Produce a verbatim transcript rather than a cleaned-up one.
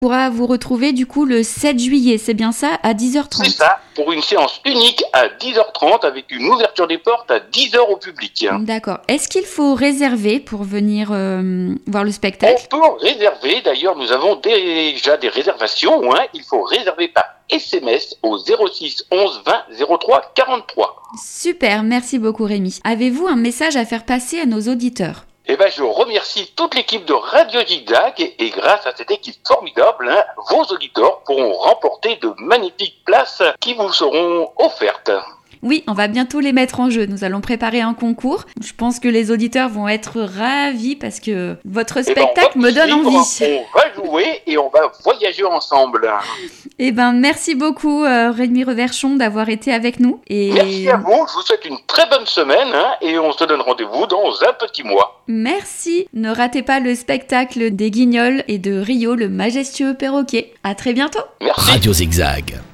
On pourra vous retrouver du coup le sept juillet, c'est bien ça, à dix heures trente. C'est ça, pour une séance unique à dix heures trente avec une ouverture des portes à dix heures au public. D'accord. Est-ce qu'il faut réserver pour venir euh, voir le spectacle ? On peut réserver, d'ailleurs nous avons déjà des réservations, hein. Il faut réserver par S M S au zéro six onze vingt zéro trois quarante-trois. Super, merci beaucoup Rémi. Avez-vous un message à faire passer à nos auditeurs ? Eh ben, je remercie toute l'équipe de Radio Zigzag et, et grâce à cette équipe formidable, hein, vos auditeurs pourront remporter de magnifiques places qui vous seront offertes. Oui, on va bientôt les mettre en jeu. Nous allons préparer un concours. Je pense que les auditeurs vont être ravis parce que votre spectacle eh ben, me donne suivre, envie. On va jouer et on va voyager ensemble. Eh ben, merci beaucoup euh, Rémi Reverchon d'avoir été avec nous. Et... Merci à vous, je vous souhaite une très bonne semaine hein, et on se donne rendez-vous dans un petit mois. Merci. Ne ratez pas le spectacle des Guignols et de Rio, le majestueux perroquet. À très bientôt. Merci. Radio Zigzag.